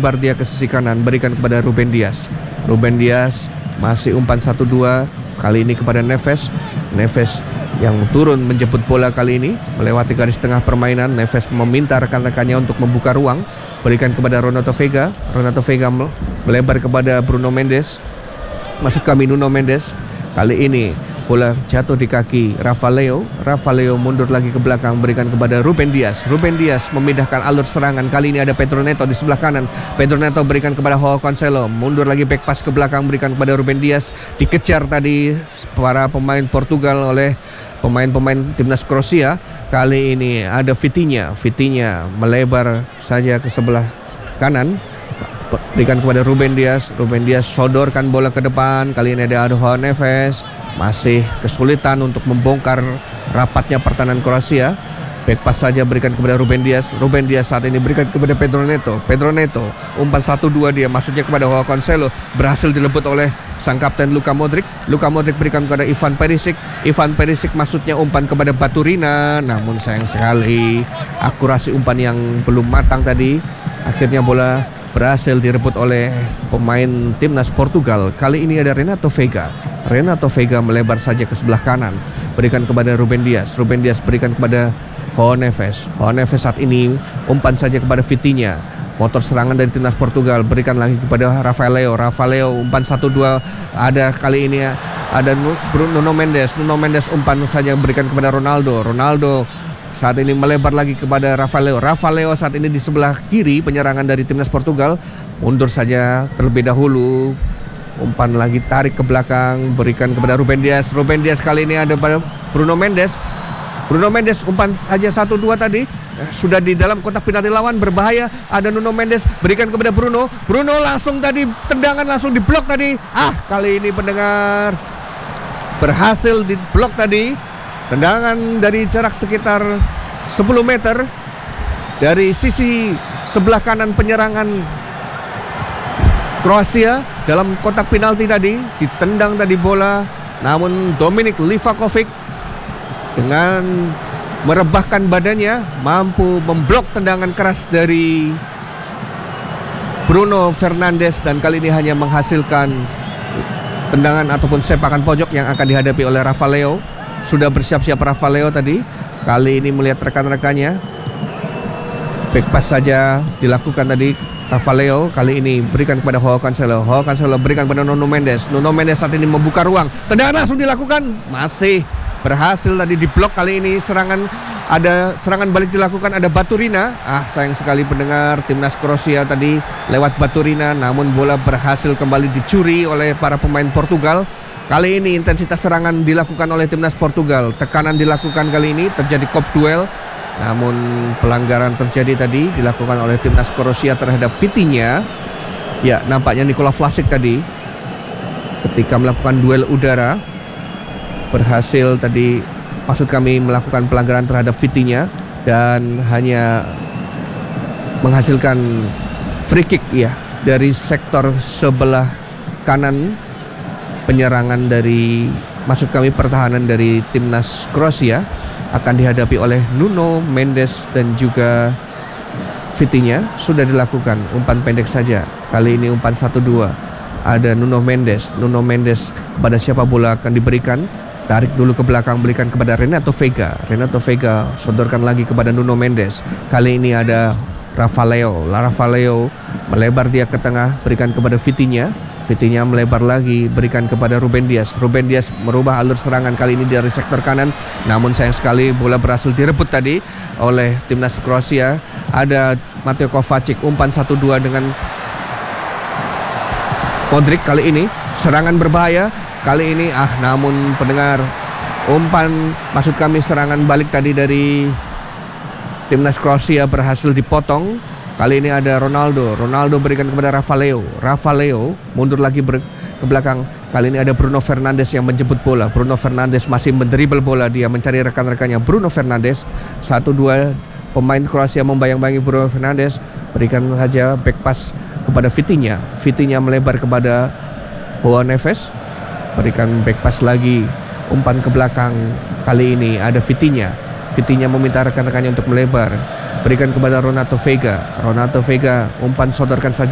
melebar dia ke sisi kanan, berikan kepada Ruben Dias. Ruben Dias masih umpan 1-2, kali ini kepada Neves. Neves yang turun menjemput bola kali ini, melewati garis tengah permainan. Neves meminta rekan-rekannya untuk membuka ruang, berikan kepada Renato Veiga. Renato Veiga melebar kepada Bruno Mendes, maksud kami Nuno Mendes. Kali ini bola jatuh di kaki Rafael Leo mundur lagi ke belakang, berikan kepada Ruben Dias. Ruben Dias memindahkan alur serangan. Kali ini ada Pedro Neto di sebelah kanan. Pedro Neto berikan kepada Joao Cancelo, mundur lagi back pass ke belakang, berikan kepada Ruben Dias. Dikejar tadi para pemain Portugal oleh pemain-pemain timnas Kroasia. Kali ini ada Vitinha melebar saja ke sebelah kanan, berikan kepada Ruben Dias. Ruben Dias sodorkan bola ke depan. Kali ini ada Joao Neves, masih kesulitan untuk membongkar rapatnya pertahanan Kroasia. Back pass saja berikan kepada Ruben Dias. Ruben Dias saat ini berikan kepada Pedro Neto. Umpan 1-2 dia, maksudnya kepada Joao Cancelo, berhasil dilebut oleh sang kapten Luka Modric. Luka Modric berikan kepada Ivan Perisic. Ivan Perisic maksudnya umpan kepada Baturina, namun sayang sekali akurasi umpan yang belum matang tadi. Akhirnya bola berhasil direbut oleh pemain timnas Portugal. Kali ini ada Renato Veiga melebar saja ke sebelah kanan, berikan kepada Ruben Dias. Ruben Dias berikan kepada Joao Neves. Joao Neves saat ini umpan saja kepada Vitinha. Motor serangan dari timnas Portugal, berikan lagi kepada Rafael Leo. Umpan 1-2 ada, kali ini ada Nuno Mendes. Umpan saja berikan kepada Ronaldo saat ini melebar lagi kepada Rafael Leo saat ini di sebelah kiri penyerangan dari timnas Portugal. Mundur saja terlebih dahulu, umpan lagi tarik ke belakang, berikan kepada Ruben Dias. Kali ini ada pada Bruno Mendes. Umpan saja 1-2 tadi, sudah di dalam kotak penalti lawan, berbahaya. Ada Nuno Mendes, berikan kepada Bruno langsung tadi, tendangan langsung diblok tadi. Kali ini pendengar berhasil diblok tadi. Tendangan dari jarak sekitar 10 meter dari sisi sebelah kanan penyerangan Kroasia dalam kotak penalti tadi. Ditendang tadi bola, namun Dominik Livakovic dengan merebahkan badannya mampu memblok tendangan keras dari Bruno Fernandes, dan kali ini hanya menghasilkan tendangan ataupun sepakan pojok yang akan dihadapi oleh Rafael Leo. Sudah bersiap-siap Rafael Leo tadi. Kali ini melihat rekan-rekannya, back pass saja dilakukan tadi Rafael Leo. Kali ini berikan kepada Joao Cancelo. Berikan kepada Nuno Mendes. Saat ini membuka ruang, tendangan langsung dilakukan, masih berhasil tadi diblok. Kali ini serangan balik dilakukan, ada Baturina. Sayang sekali pendengar, timnas Kroasia tadi lewat Baturina, namun bola berhasil kembali dicuri oleh para pemain Portugal. Kali ini intensitas serangan dilakukan oleh timnas Portugal. Tekanan dilakukan kali ini, terjadi kop duel. Namun pelanggaran terjadi tadi dilakukan oleh timnas Kroasia terhadap Vitinha. Ya, nampaknya Nikola Vlasic tadi ketika melakukan duel udara berhasil tadi, maksud kami melakukan pelanggaran terhadap Vitinha dan hanya menghasilkan free kick ya dari sektor sebelah kanan penyerangan dari, maksud kami pertahanan dari timnas Kroasia, akan dihadapi oleh Nuno Mendes dan juga Vitinha. Sudah dilakukan umpan pendek saja. Kali ini umpan 1-2. Ada Nuno Mendes kepada siapa bola akan diberikan? Tarik dulu ke belakang, berikan kepada Renato Veiga. Sodorkan lagi kepada Nuno Mendes. Kali ini ada Rafael Leo melebar dia ke tengah, berikan kepada Vitinha melebar lagi, berikan kepada Ruben Dias. Merubah alur serangan kali ini dari sektor kanan, namun sayang sekali bola berhasil direbut tadi oleh timnas Kroasia. Ada Mateo Kovacic, umpan 1-2 dengan Modric. Kali ini serangan berbahaya. Kali ini namun pendengar, umpan, maksud kami serangan balik tadi dari timnas Kroasia berhasil dipotong. Kali ini ada Ronaldo berikan kepada Rafael Leo mundur lagi ke belakang. Kali ini ada Bruno Fernandes yang menjemput bola. Bruno Fernandes masih mendribel bola, dia mencari rekan-rekannya. Bruno Fernandes 1-2 pemain Kroasia membayang-bayangi Bruno Fernandes, berikan saja back pass kepada Vitinha melebar kepada Joao Neves, berikan back pass lagi, umpan ke belakang. Kali ini ada Vitinha meminta rekan-rekannya untuk melebar, berikan kepada Renato Veiga. Umpan sodorkan saja